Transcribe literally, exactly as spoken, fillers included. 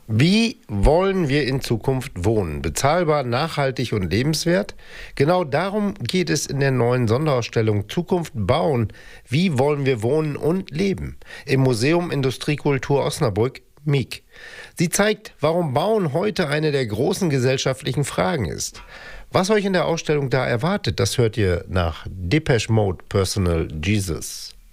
Wie wollen wir in Zukunft wohnen? Bezahlbar, nachhaltig und lebenswert? Genau darum geht es in der neuen Sonderausstellung Zukunft bauen. Wie wollen wir wohnen und leben? Im Museum Industriekultur Osnabrück, M I K. Sie zeigt, warum Bauen heute eine der großen gesellschaftlichen Fragen ist. Was euch in der Ausstellung da erwartet, das hört ihr nach Depeche Mode Personal Jesus.